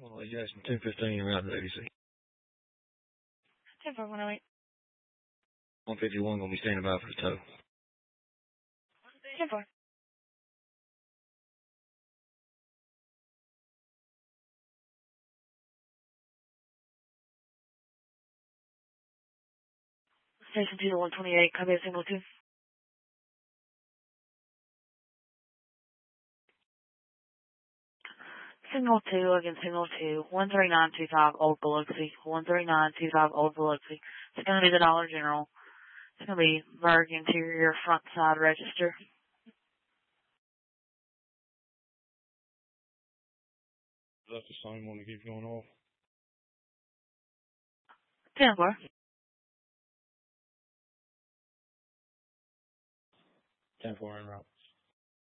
Well, Jackson, 215 around the ABC. 10108. 151 gonna be standing by for the tow. 10-4. Station 2 to 128, copy a single 2. Signal 2 against signal 2, 13925 Old Biloxi, 13925 Old Biloxi. It's going to be the Dollar General. It's going to be Berg Interior front side register. That's the same one to keep going off. 10-4. 10-4 en route.